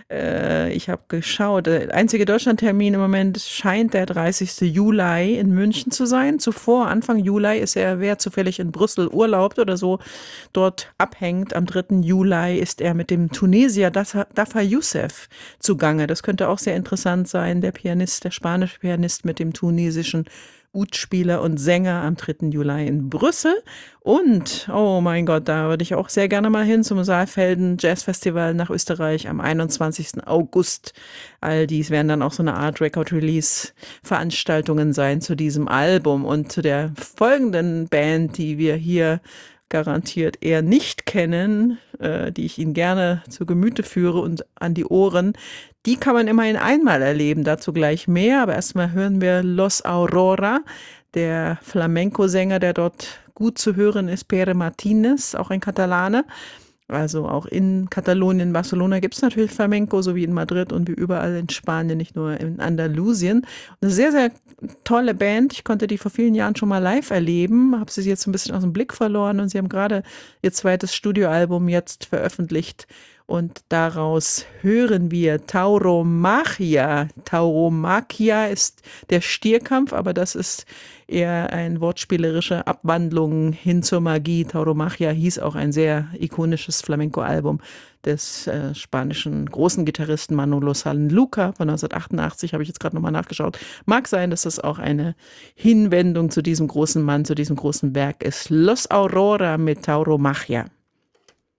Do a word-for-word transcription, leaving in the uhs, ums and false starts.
Äh, ich habe geschaut, der einzige Deutschlandtermin im Moment scheint der dreißigste Juli in München zu sein. Zuvor, Anfang Juli, ist er, wer zufällig in Brüssel urlaubt oder so, dort abhängt. Am dritten Juli ist er mit dem Tunesier Dafa Dafa Youssef zugange. Das könnte auch sehr interessant sein, der Pianist, der spanische Pianist mit dem tunesischen Ud-Spieler und Sänger am dritten Juli in Brüssel. Und, oh mein Gott, da würde ich auch sehr gerne mal hin zum Saalfelden Jazz Festival nach Österreich am einundzwanzigsten August. All dies werden dann auch so eine Art Record-Release-Veranstaltungen sein zu diesem Album und zu der folgenden Band, die wir hier garantiert eher nicht kennen, äh, die ich Ihnen gerne zu Gemüte führe und an die Ohren. Die kann man immerhin einmal erleben, dazu gleich mehr. Aber erstmal hören wir Los Aurora, der Flamenco-Sänger, der dort gut zu hören ist, Pere Martinez, auch ein Katalane. Also auch in Katalonien, Barcelona gibt es natürlich Flamenco, so wie in Madrid und wie überall in Spanien, nicht nur in Andalusien. Eine sehr, sehr tolle Band. Ich konnte die vor vielen Jahren schon mal live erleben, habe sie jetzt ein bisschen aus dem Blick verloren und sie haben gerade ihr zweites Studioalbum jetzt veröffentlicht. Und daraus hören wir Tauromaquia. Tauromaquia ist der Stierkampf, aber das ist eher eine wortspielerische Abwandlung hin zur Magie. Tauromaquia hieß auch ein sehr ikonisches Flamenco-Album des äh, spanischen großen Gitarristen Manolo Sanlúcar von neunzehnhundertachtundachtzig, habe ich jetzt gerade nochmal nachgeschaut. Mag sein, dass das auch eine Hinwendung zu diesem großen Mann, zu diesem großen Werk ist. Los Aurora mit Tauromaquia.